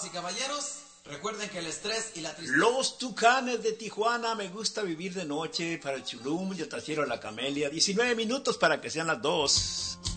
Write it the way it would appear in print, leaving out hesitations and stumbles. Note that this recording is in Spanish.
Damas y caballeros, recuerden que el estrés y la tristeza... Los Tucanes de Tijuana, me gusta vivir de noche, para el Chulum, yo trasero la Camelia, 19 minutos para que sean las 2.